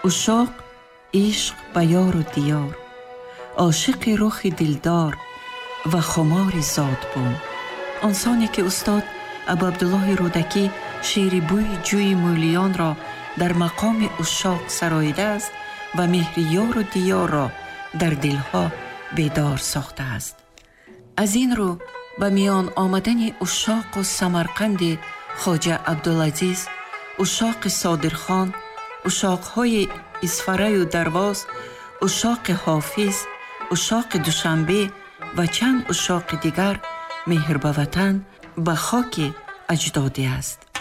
ушоқ ишқ ба ёру диёр, عاشقی رخ دلدار و خمار زادبوم. آنسانی که استاد ابو عبدالله رودکی شعر بوی جوی مولیان را در مقام عشاق سراییده است و مهر یار و دیار را در دلها بیدار ساخته است. از این رو به میان آمدن عشاق و سمرقند خواجه عبدالعزیز، عشاق صادرخان، عشاق‌های اسفره و درواز، عشاق حافظ، عشاق دوشنبه و چند عشاق دیگر مهر به وطن به خاک اجدادی است.